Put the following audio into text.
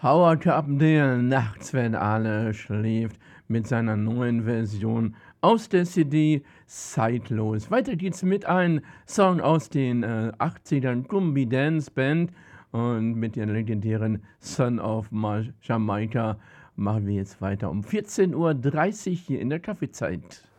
Howard Carpendale, nachts, wenn alle schläft, mit seiner neuen Version aus der CD Zeitlos. Weiter geht's mit einem Song aus den 80ern, Gumbi Dance Band, und mit den legendären Son of Jamaika machen wir jetzt weiter um 14:30 Uhr hier in der Kaffeezeit.